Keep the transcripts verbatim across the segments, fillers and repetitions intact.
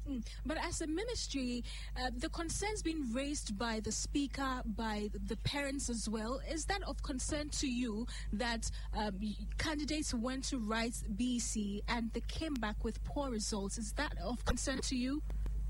Mm. But as a ministry, uh, the concerns being raised by the speaker, by the parents as well, is that of concern to you that um, candidates went to write B E C and they came back with poor results? Is that of concern to you?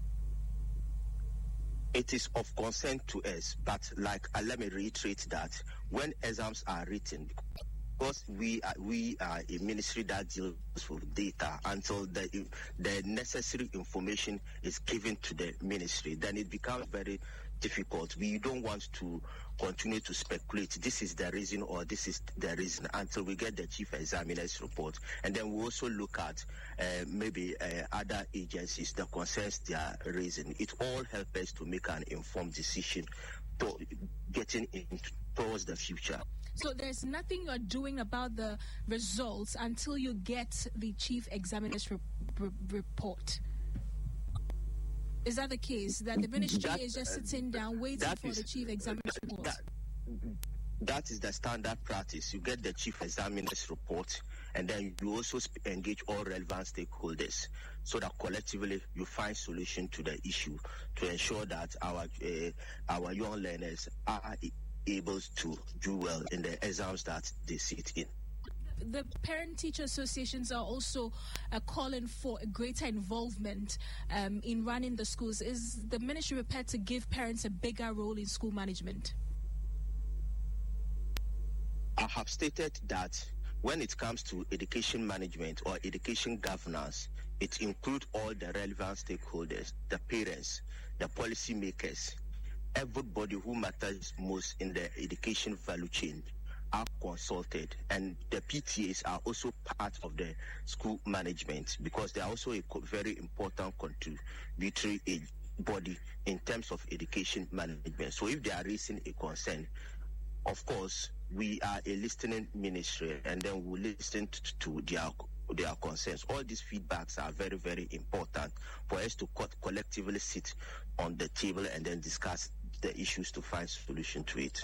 It is of concern to us, but like uh, let me reiterate that when exams are written, because we are, we are a ministry that deals with data, until the the necessary information is given to the ministry, then it becomes very difficult. We don't want to continue to speculate, this is the reason or this is the reason, until we get the chief examiner's report. And then we also look at uh, maybe uh, other agencies, the concerns they are raising. It all helps us to make an informed decision to getting into towards the future. So there's nothing you're doing about the results until you get the chief examiner's re- re- report. Is that the case? That the ministry that, is just sitting down waiting for is, the chief examiner's report? That, that is the standard practice. You get the chief examiner's report, and then you also engage all relevant stakeholders so that collectively you find solution to the issue to ensure that our uh, our young learners are able to do well in the exams that they sit in. The parent-teacher associations are also uh, calling for a greater involvement um, in running the schools. Is the ministry prepared to give parents a bigger role in school management? I have stated that when it comes to education management or education governance, it includes all the relevant stakeholders, the parents, the policymakers, everybody who matters most in the education value chain are consulted, and the P T As are also part of the school management because they are also a very important contributory body in terms of education management. So if they are raising a concern, of course, we are a listening ministry, and then we listen to, to their their concerns. All these feedbacks are very, very important for us to co- collectively sit on the table and then discuss the issues to find solution to it.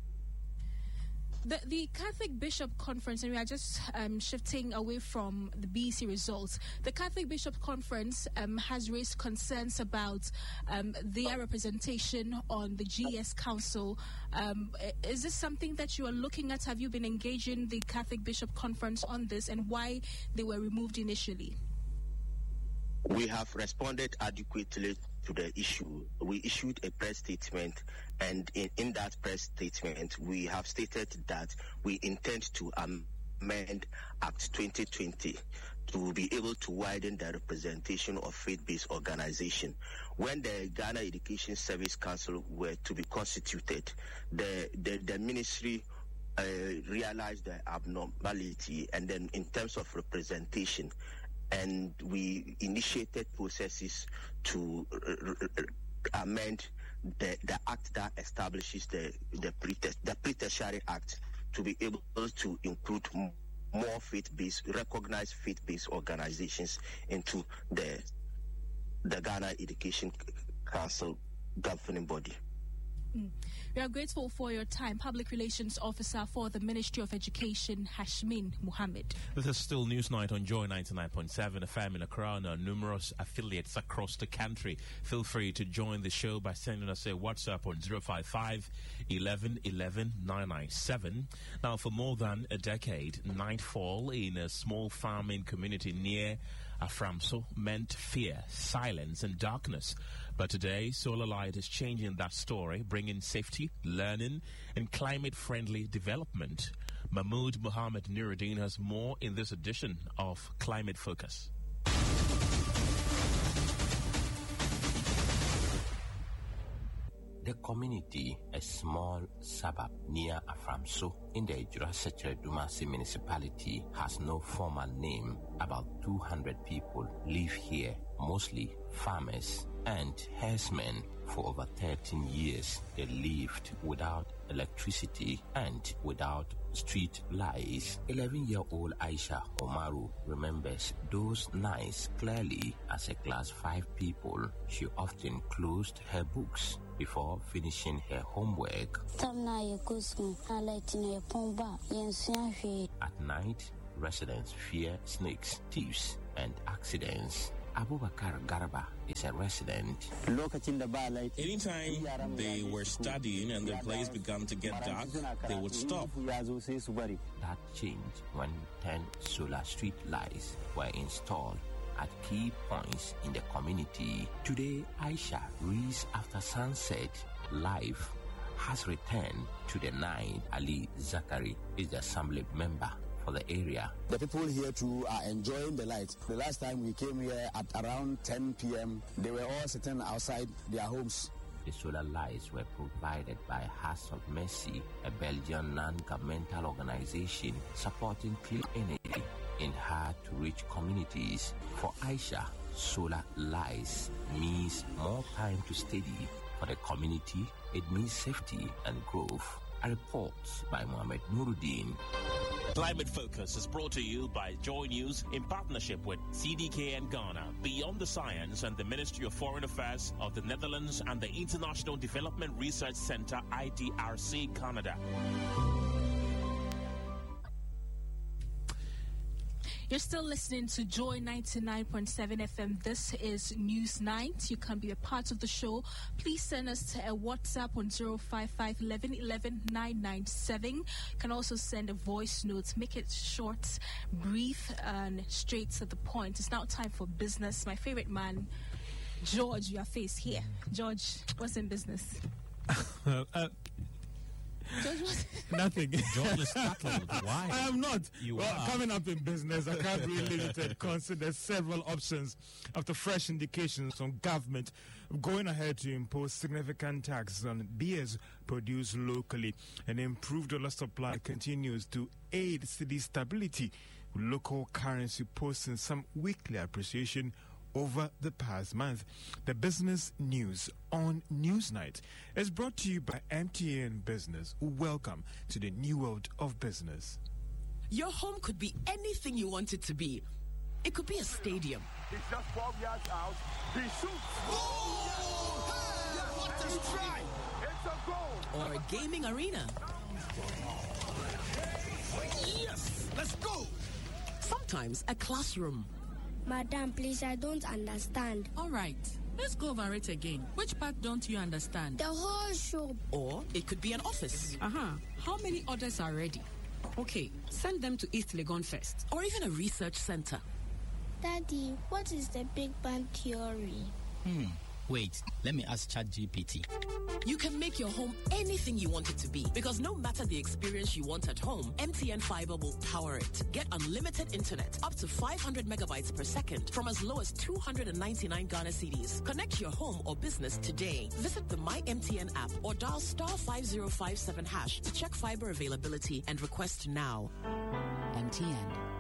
The, the Catholic Bishop Conference, and we are just um, shifting away from the B E C results. The Catholic Bishop Conference um, has raised concerns about um, their representation on the G E S Council. Um, is this something that you are looking at? Have you been engaging the Catholic Bishop Conference on this, and why they were removed initially? We have responded adequately to the issue. We issued a press statement, and in, in that press statement, we have stated that we intend to amend Act twenty twenty to be able to widen the representation of faith-based organization. When the Ghana Education Service Council were to be constituted, the, the, the ministry uh, realized the abnormality, and then in terms of representation, and we initiated processes to uh, amend the, the act that establishes the the, pre- the Pre-Tertiary Act to be able to include more faith-based, recognized faith-based organizations into the the Ghana Education Council governing body. Mm. We are grateful for your time. Public Relations Officer for the Ministry of Education, Hashmin Mohammed. This is still Newsnight on Joy ninety-nine point seven F M in Accra and our numerous affiliates across the country. Feel free to join the show by sending us a WhatsApp on zero five five, eleven, eleven, nine nine seven. Now, for more than a decade, nightfall in a small farming community near Aframso meant fear, silence and darkness. But today, Solar Light is changing that story, bringing safety, learning and climate-friendly development. Mahmoud Mohammed Nuruddin has more in this edition of Climate Focus. The community, a small suburb near Aframso in the Ejura-Sechere Dumasi municipality, has no formal name. About two hundred people live here, mostly farmers and herdsmen. For over thirteen years, they lived without electricity and without street lights. eleven-year-old Aisha Omaru remembers those nights clearly. As a class five pupil, she often closed her books before finishing her homework. At night, residents fear snakes, thieves, and accidents. Abubakar Garba is a resident. Anytime they were studying and the place began to get dark, they would stop. That changed when ten solar street lights were installed at key points in the community. Today, Aisha reads after sunset. Life has returned to the night. Ali Zakari is the assembly member for the area. The people here too are enjoying the light. The last time we came here at around ten p.m., they were all sitting outside their homes. The solar lights were provided by Hearts of Mercy, a Belgian non-governmental organization supporting clean energy in hard-to-reach communities. For Aisha, solar lights means more time to study. For the community, it means safety and growth. A report by Mohamed Nuruddin. Climate Focus is brought to you by Joy News in partnership with C D K N Ghana, Beyond the Science and the Ministry of Foreign Affairs of the Netherlands and the International Development Research Center I D R C Canada. You're still listening to Joy ninety-nine point seven F M. This is News Night. You can be a part of the show. Please send us a WhatsApp on zero five five one one one one nine nine seven. You can also send a voice note. Make it short, brief, and straight to the point. It's now time for business. My favorite man, George, your face here. George, what's in business? uh, Nothing. George is startled. Why? I am not. You well, are. Coming up in business, I can't really limited consider several options after fresh indications from government going ahead to impose significant taxes on beers produced locally. An improved dollar supply continues to aid city stability, with local currency posting some weekly appreciation over the past month. The business news on Newsnight is brought to you by M T N Business. Welcome to the new world of business. Your home could be anything you want it to be. It could be a stadium. He's just twelve yards out. He shoots. Oh! Hey! Yeah, what a try! It's a goal. Or a gaming arena. Yes! Let's go! Sometimes a classroom. Madam, please, I don't understand. All right, let's go over it again. Which part don't you understand? The whole shop. Or it could be an office. Uh-huh. How many orders are ready? Okay, send them to East Legon first. Or even a research center. Daddy, what is the Big Bang Theory? Hmm. Wait, let me ask ChatGPT. You can make your home anything you want it to be, because no matter the experience you want at home, M T N Fiber will power it. Get unlimited internet up to five hundred megabytes per second from as low as two hundred ninety-nine Ghana cedis. Connect your home or business today. Visit the My M T N app or dial star five zero five seven hash to check fiber availability and request now. M T N.